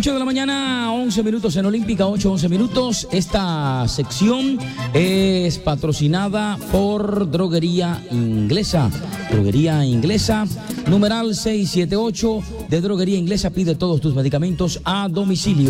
8 de la mañana, 11 minutos en Olímpica, 11 minutos. Esta sección es patrocinada por Droguería Inglesa. Droguería Inglesa, numeral 678 de Droguería Inglesa. Pide todos tus medicamentos a domicilio.